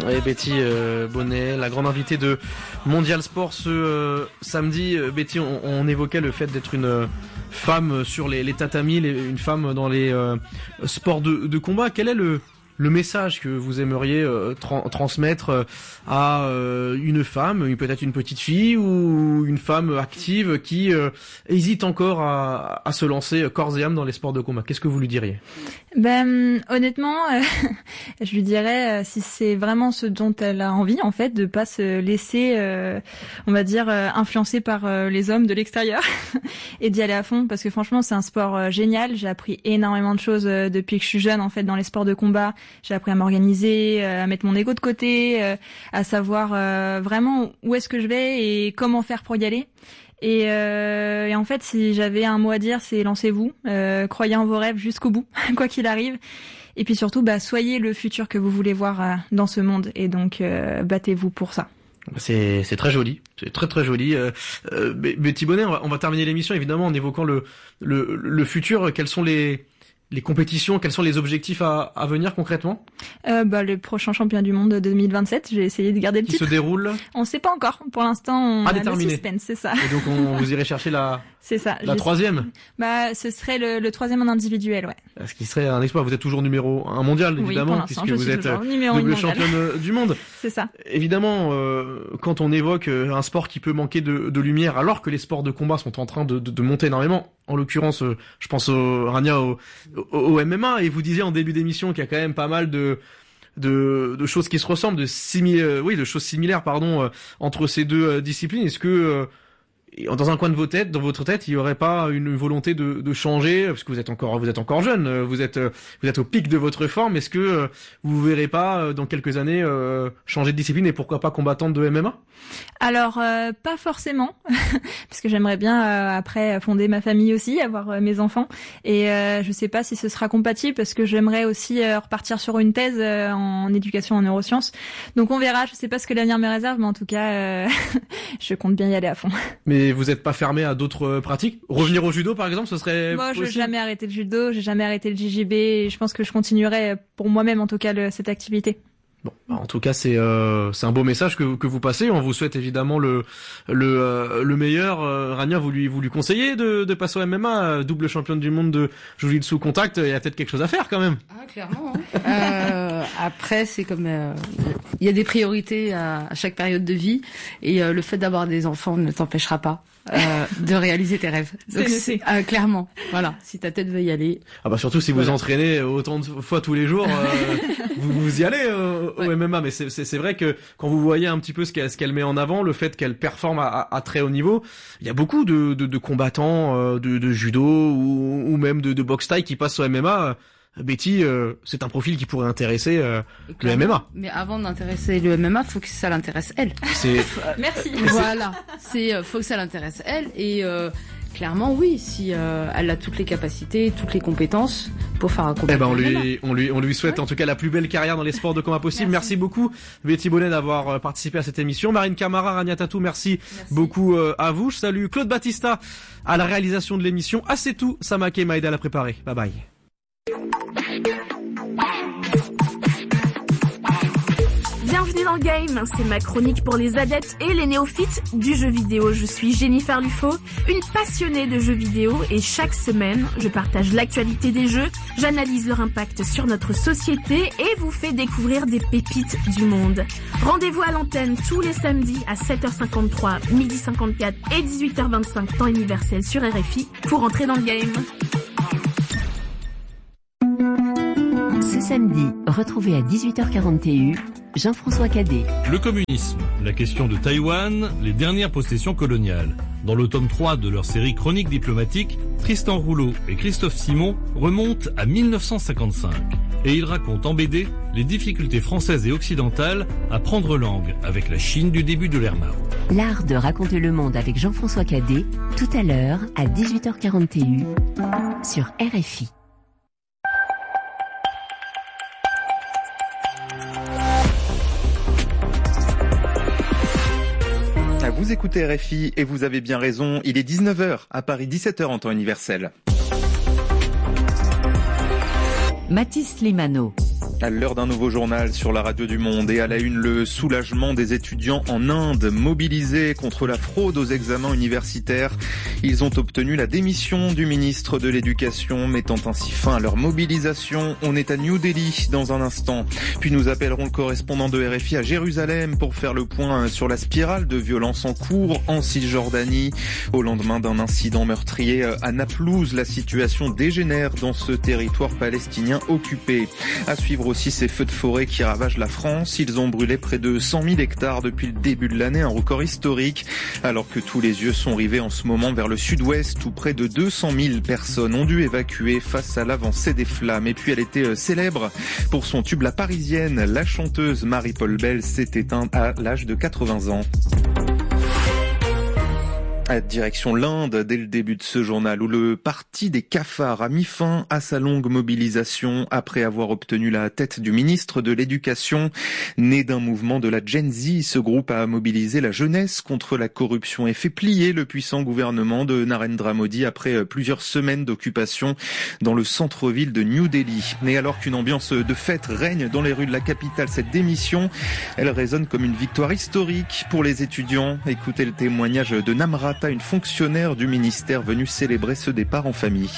Et Betty Bonnet, la grande invitée de Mondial Sport ce samedi. Betty, on évoquait le fait d'être une femme sur les tatamis, une femme dans les sports de combat. Quel est le message que vous aimeriez transmettre à une femme, peut-être une petite fille ou une femme active qui hésite encore à se lancer corps et âme dans les sports de combat? Qu'est-ce que vous lui diriez? Honnêtement, je lui dirais si c'est vraiment ce dont elle a envie, en fait, de pas se laisser, on va dire, influencer par les hommes de l'extérieur et d'y aller à fond, parce que franchement, c'est un sport génial. J'ai appris énormément de choses depuis que je suis jeune, en fait, dans les sports de combat. J'ai appris à m'organiser, à mettre mon ego de côté, à savoir vraiment où est-ce que je vais et comment faire pour y aller. Et en fait, si j'avais un mot à dire, c'est lancez-vous, croyez en vos rêves jusqu'au bout, quoi qu'il arrive. Et puis surtout, soyez le futur que vous voulez voir dans ce monde. Et donc, battez-vous pour ça. C'est très joli, c'est très très joli. Betty Bonnet, on va terminer l'émission évidemment en évoquant le futur. Quelles sont les compétitions, quels sont les objectifs à venir concrètement? Le prochain championnat du monde de 2027, j'ai essayé de garder le titre. Qui se déroule? On sait pas encore. Pour l'instant, on a le suspense, c'est ça. Et donc vous irez chercher c'est ça. La troisième? Ce serait le troisième en individuel, ouais. Ce qui serait un exploit. Vous êtes toujours numéro 1 mondial, évidemment, puisque vous êtes double championne du monde. C'est ça. Évidemment, quand on évoque un sport qui peut manquer de lumière, alors que les sports de combat sont en train de monter énormément, en l'occurrence, je pense Rania au MMA, et vous disiez en début d'émission qu'il y a quand même pas mal de choses qui se ressemblent, de choses similaires, entre ces deux disciplines. Est-ce que dans un coin de votre tête, il y aurait pas une volonté de changer, parce que vous êtes encore jeune, vous êtes au pic de votre forme. Est-ce que vous verrez pas dans quelques années changer de discipline et pourquoi pas combattante de MMA? Alors pas forcément, parce que j'aimerais bien après fonder ma famille aussi, avoir mes enfants, et je sais pas si ce sera compatible, parce que j'aimerais aussi repartir sur une thèse en éducation en neurosciences. Donc on verra, je sais pas ce que l'avenir me réserve, mais en tout cas je compte bien y aller à fond. Mais vous êtes pas fermé à d'autres pratiques? Revenir au judo par exemple, ce serait possible? J'ai jamais arrêté le judo, j'ai jamais arrêté le JJB, et je pense que je continuerai pour moi-même en tout cas cette activité. Bon, en tout cas, c'est un beau message que vous passez. On vous souhaite évidemment le meilleur. Rania, vous lui conseillez de passer au MMA, double championne du monde de Jiu-Jitsu contact. Il y a peut-être quelque chose à faire quand même. Ah, clairement. Après, c'est comme il y a des priorités à chaque période de vie, et le fait d'avoir des enfants ne t'empêchera pas de réaliser tes rêves. Donc, clairement, voilà. Si ta tête veut y aller. Surtout si vous entraînez autant de fois tous les jours, vous y allez au MMA. Mais c'est vrai que quand vous voyez un petit peu ce qu'elle met en avant, le fait qu'elle performe à très haut niveau, il y a beaucoup de combattants de judo ou même de boxe thaï qui passent au MMA. Betty, c'est un profil qui pourrait intéresser le MMA. Mais avant d'intéresser le MMA, faut que ça l'intéresse elle. Merci. Voilà, faut que ça l'intéresse elle, et clairement oui, si elle a toutes les capacités, toutes les compétences pour faire un combat. On lui souhaite en tout cas la plus belle carrière dans les sports de combat possible. Merci beaucoup Betty Bonnet d'avoir participé à cette émission. Marine Camara, Rania Tatou, merci beaucoup à vous. Je salue Claude Battista à la réalisation de l'émission. C'est tout, Samake m'a aidé à la préparer. Bye bye. Bienvenue dans le game, c'est ma chronique pour les adeptes et les néophytes du jeu vidéo. Je suis Jennifer Lufo, une passionnée de jeux vidéo, et chaque semaine, je partage l'actualité des jeux, j'analyse leur impact sur notre société et vous fais découvrir des pépites du monde. Rendez-vous à l'antenne tous les samedis à 7h53, 12h54 et 18h25 temps universel sur RFI pour entrer dans le game. Ce samedi, retrouvez à 18h40 TU Jean-François Cadet. Le communisme, la question de Taïwan, les dernières possessions coloniales. Dans le tome 3 de leur série Chroniques diplomatiques, Tristan Rouleau et Christophe Simon remontent à 1955. Et ils racontent en BD les difficultés françaises et occidentales à prendre langue avec la Chine du début de l'ère Mao. L'art de raconter le monde avec Jean-François Cadet, tout à l'heure à 18h40 TU sur RFI. Vous écoutez RFI et vous avez bien raison, il est 19h, à Paris 17h en temps universel. Mathis Limano. À l'heure d'un nouveau journal sur la radio du Monde et à la une, le soulagement des étudiants en Inde mobilisés contre la fraude aux examens universitaires. Ils ont obtenu la démission du ministre de l'Éducation, mettant ainsi fin à leur mobilisation. On est à New Delhi dans un instant. Puis nous appellerons le correspondant de RFI à Jérusalem pour faire le point sur la spirale de violence en cours en Cisjordanie. Au lendemain d'un incident meurtrier à Naplouse, la situation dégénère dans ce territoire palestinien occupé. À suivre aussi ces feux de forêt qui ravagent la France. Ils ont brûlé près de 100 000 hectares depuis le début de l'année, un record historique, alors que tous les yeux sont rivés en ce moment vers le sud-ouest où près de 200 000 personnes ont dû évacuer face à l'avancée des flammes. Et puis elle était célèbre pour son tube La Parisienne. La chanteuse Marie-Paul Bell s'est éteinte à l'âge de 80 ans. Direction l'Inde dès le début de ce journal où le parti des cafards a mis fin à sa longue mobilisation après avoir obtenu la tête du ministre de l'Éducation. Né d'un mouvement de la Gen Z, ce groupe a mobilisé la jeunesse contre la corruption et fait plier le puissant gouvernement de Narendra Modi après plusieurs semaines d'occupation dans le centre-ville de New Delhi. Mais alors qu'une ambiance de fête règne dans les rues de la capitale, cette démission, elle résonne comme une victoire historique pour les étudiants. Écoutez le témoignage de Namrata, une fonctionnaire du ministère venue célébrer ce départ en famille.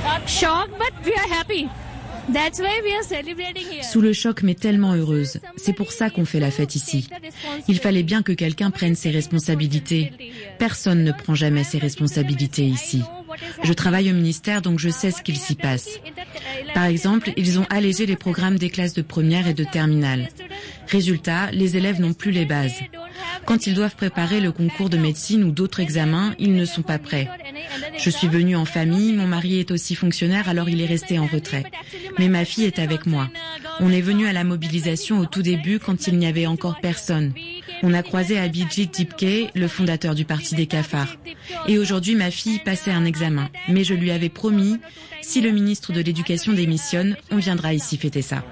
Sous le choc, mais tellement heureuse. C'est pour ça qu'on fait la fête ici. Il fallait bien que quelqu'un prenne ses responsabilités. Personne ne prend jamais ses responsabilités ici. Je travaille au ministère, donc je sais ce qu'il s'y passe. Par exemple, ils ont allégé les programmes des classes de première et de terminale. Résultat, les élèves n'ont plus les bases. Quand ils doivent préparer le concours de médecine ou d'autres examens, ils ne sont pas prêts. Je suis venue en famille, mon mari est aussi fonctionnaire, alors il est resté en retrait. Mais ma fille est avec moi. On est venu à la mobilisation au tout début quand il n'y avait encore personne. On a croisé Abhijit Dipke, le fondateur du parti des cafards. Et aujourd'hui, ma fille passait un examen. Mais je lui avais promis, si le ministre de l'Éducation démissionne, on viendra ici fêter ça.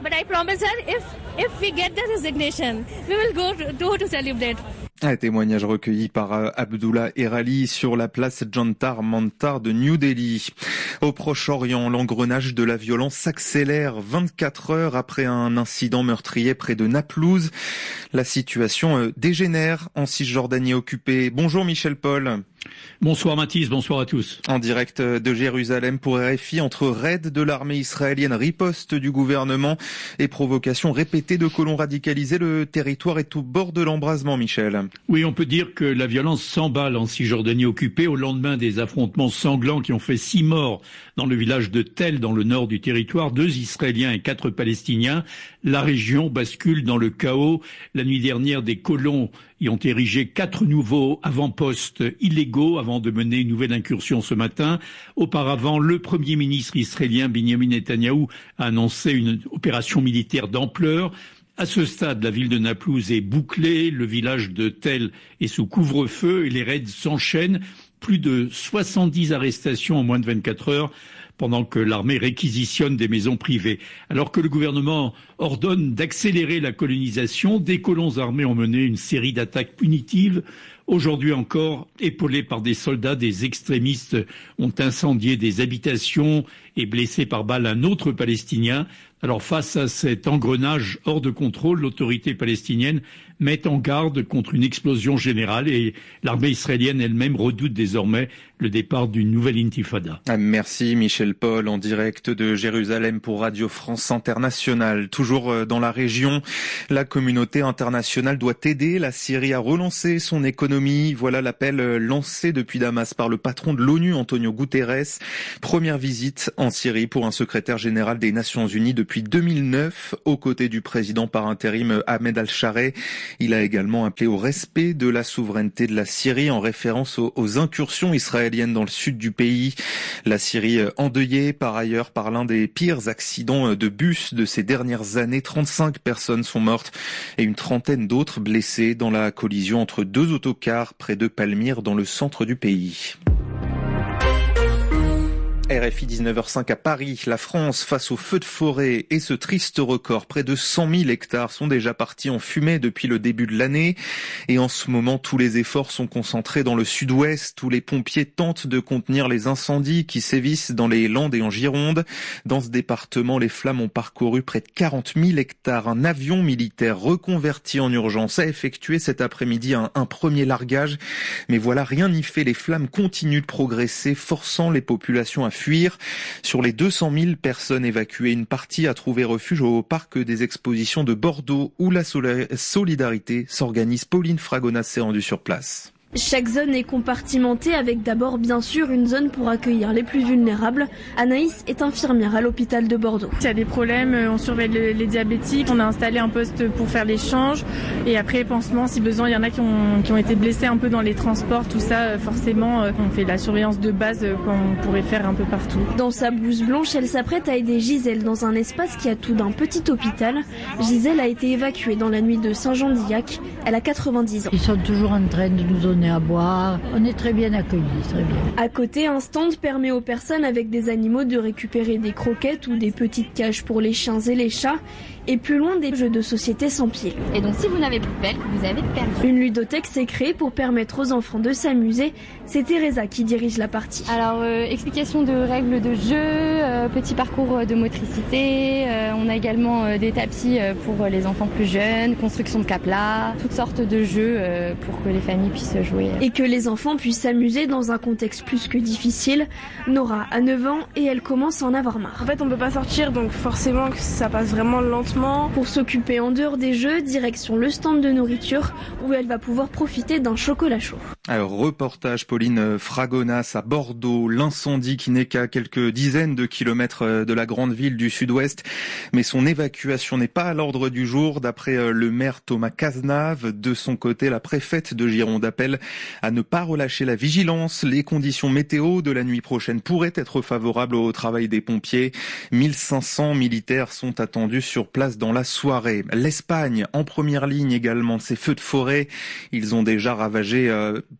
Un témoignage recueilli par Abdullah Erali sur la place Jantar Mantar de New Delhi. Au Proche-Orient, l'engrenage de la violence s'accélère 24 heures après un incident meurtrier près de Naplouse. La situation dégénère en Cisjordanie occupée. Bonjour Michel Paul. Bonsoir Mathis, bonsoir à tous. En direct de Jérusalem pour RFI, entre raid de l'armée israélienne, riposte du gouvernement et provocation répétée de colons radicalisés, le territoire est au bord de l'embrasement, Michel. Oui, on peut dire que la violence s'emballe en Cisjordanie occupée au lendemain des affrontements sanglants qui ont fait 6 morts dans le village de Tel, dans le nord du territoire, 2 Israéliens et 4 Palestiniens. La région bascule dans le chaos. La nuit dernière, des colons y ont érigé 4 nouveaux avant-postes illégaux avant de mener une nouvelle incursion ce matin. Auparavant, le Premier ministre israélien Benjamin Netanyahou a annoncé une opération militaire d'ampleur. À ce stade, la ville de Naplouse est bouclée, le village de Tel est sous couvre-feu et les raids s'enchaînent. Plus de 70 arrestations en moins de 24 heures pendant que l'armée réquisitionne des maisons privées. Alors que le gouvernement ordonne d'accélérer la colonisation, des colons armés ont mené une série d'attaques punitives. Aujourd'hui encore, épaulés par des soldats, des extrémistes ont incendié des habitations et blessé par balle un autre Palestinien. Alors face à cet engrenage hors de contrôle, l'autorité palestinienne met en garde contre une explosion générale et l'armée israélienne elle-même redoute désormais le départ d'une nouvelle intifada. Merci Michel Paul en direct de Jérusalem pour Radio France Internationale. Toujours dans la région, la communauté internationale doit aider la Syrie à relancer son économie. Voilà l'appel lancé depuis Damas par le patron de l'ONU, Antonio Guterres. Première visite en Syrie pour un secrétaire général des Nations Unies depuis 2009, aux côtés du président par intérim Ahmed al-Shareh. Il a également appelé au respect de la souveraineté de la Syrie en référence aux incursions israéliennes dans le sud du pays. La Syrie endeuillée par ailleurs par l'un des pires accidents de bus de ces dernières années. 35 personnes sont mortes et une trentaine d'autres blessées dans la collision entre 2 autocars près de Palmyre dans le centre du pays. RFI 19h05 à Paris, la France face aux feux de forêt et ce triste record. Près de 100 000 hectares sont déjà partis en fumée depuis le début de l'année. Et en ce moment, tous les efforts sont concentrés dans le sud-ouest. Tous les pompiers tentent de contenir les incendies qui sévissent dans les Landes et en Gironde. Dans ce département, les flammes ont parcouru près de 40 000 hectares. Un avion militaire reconverti en urgence a effectué cet après-midi un premier largage. Mais voilà, rien n'y fait. Les flammes continuent de progresser, forçant les populations à fuir. Sur les 200 000 personnes évacuées, une partie a trouvé refuge au parc des expositions de Bordeaux où la solidarité s'organise. Pauline Fragonnas s'est rendue sur place. Chaque zone est compartimentée avec d'abord bien sûr une zone pour accueillir les plus vulnérables. Anaïs est infirmière à l'hôpital de Bordeaux. S'il y a des problèmes, on surveille les diabétiques, on a installé un poste pour faire l'échange et après pansement si besoin. Il y en a qui ont été blessés un peu dans les transports, tout ça forcément on fait la surveillance de base qu'on pourrait faire un peu partout. Dans sa blouse blanche, elle s'apprête à aider Gisèle dans un espace qui a tout d'un petit hôpital. Gisèle a été évacuée dans la nuit de Saint-Jean-d'Illac. Elle a 90 ans. Ils sont toujours en train de nous donner à boire. On est très bien accueillis, très bien. À côté, un stand permet aux personnes avec des animaux de récupérer des croquettes ou des petites cages pour les chiens et les chats. Et plus loin, des jeux de société sans pied. Et donc si vous n'avez plus de pelle, vous avez perdu. Une ludothèque s'est créée pour permettre aux enfants de s'amuser. C'est Teresa qui dirige la partie. Alors, explication de règles de jeu, petit parcours de motricité. On a également des tapis pour les enfants plus jeunes, construction de caplas, toutes sortes de jeux pour que les familles puissent jouer. Et que les enfants puissent s'amuser dans un contexte plus que difficile. Nora a 9 ans et elle commence à en avoir marre. En fait, on ne peut pas sortir, donc forcément que ça passe vraiment lentement. Pour s'occuper en dehors des jeux, direction le stand de nourriture où elle va pouvoir profiter d'un chocolat chaud. Alors, reportage Pauline Fragonnas à Bordeaux, l'incendie qui n'est qu'à quelques dizaines de kilomètres de la grande ville du sud-ouest, mais son évacuation n'est pas à l'ordre du jour. D'après le maire Thomas Cazenave, de son côté, la préfète de Gironde appelle à ne pas relâcher la vigilance. Les conditions météo de la nuit prochaine pourraient être favorables au travail des pompiers. 1500 militaires sont attendus sur place dans la soirée. L'Espagne en première ligne également de ces feux de forêt. Ils ont déjà ravagé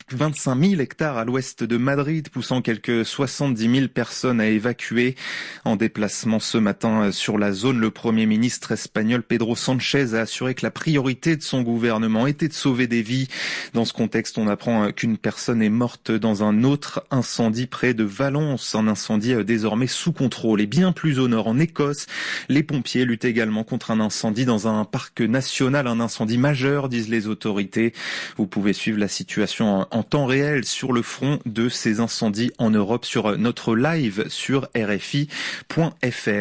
25 000 hectares à l'ouest de Madrid, poussant quelques 70 000 personnes à évacuer. En déplacement ce matin sur la zone, le Premier ministre espagnol Pedro Sánchez a assuré que la priorité de son gouvernement était de sauver des vies. Dans ce contexte, on apprend qu'une personne est morte dans un autre incendie près de Valence, un incendie désormais sous contrôle. Et bien plus au nord, en Écosse, les pompiers luttent également contre un incendie dans un parc national, un incendie majeur, disent les autorités. Vous pouvez suivre la situation en temps réel sur le front de ces incendies en Europe sur notre live sur RFI.fr.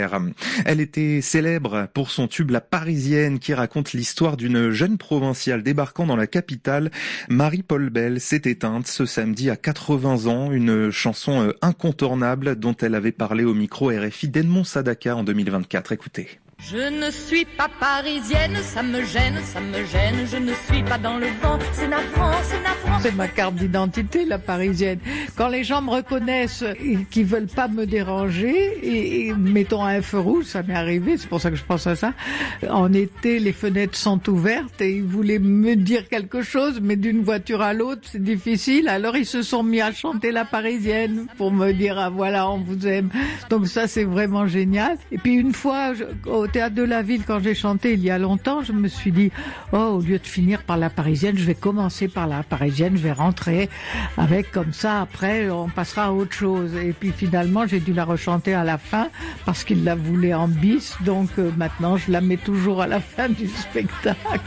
Elle était célèbre pour son tube La Parisienne qui raconte l'histoire d'une jeune provinciale débarquant dans la capitale. Marie-Paul Bell s'est éteinte ce samedi à 80 ans, une chanson incontournable dont elle avait parlé au micro RFI d'Edmond Sadaka en 2024. Écoutez. Je ne suis pas parisienne, ça me gêne, je ne suis pas dans le vent, c'est navrant, c'est navrant. C'est ma carte d'identité, la parisienne. Quand les gens me reconnaissent et qu'ils veulent pas me déranger, et mettons un feu rouge, ça m'est arrivé, c'est pour ça que je pense à ça. En été, les fenêtres sont ouvertes et ils voulaient me dire quelque chose, mais d'une voiture à l'autre, c'est difficile. Alors ils se sont mis à chanter la parisienne pour me dire, ah voilà, on vous aime. Donc ça, c'est vraiment génial. Et puis une fois, au Théâtre de la Ville, quand j'ai chanté il y a longtemps, je me suis dit, au lieu de finir par la parisienne, je vais commencer par la parisienne, je vais rentrer avec comme ça, après on passera à autre chose. Et puis finalement, j'ai dû la rechanter à la fin parce qu'il la voulait en bis, donc maintenant je la mets toujours à la fin du spectacle.